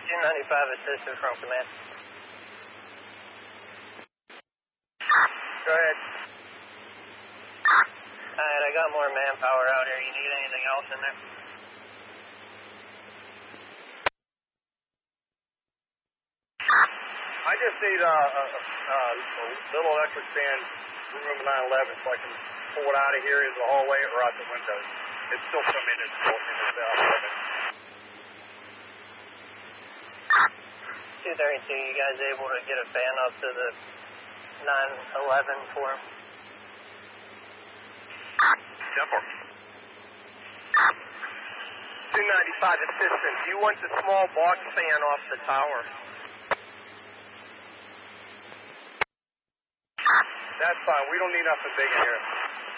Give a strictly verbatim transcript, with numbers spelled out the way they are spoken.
two ninety-five assistant from command. Go ahead. Alright, I got more manpower out here. You need anything else in there? I just need a, a, a, a little electric fan for room nine eleven so I can pull it out of here into the hallway or out the window. It's still coming in the eleven. two thirty-two, you guys able to get a fan up to the nine eleven for him? Simple. two ninety-five assistant, do you want the small box fan off the tower? That's fine. We don't need nothing big in here.